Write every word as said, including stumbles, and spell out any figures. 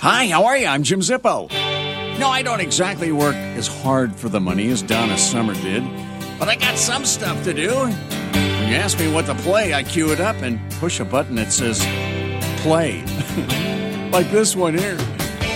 Hi, how are you? I'm Jim Zippo. No, I don't exactly work as hard for the money as Donna Summer did, but I got some stuff to do. When you ask me what to play, I cue it up and push a button that says play. Like this one here.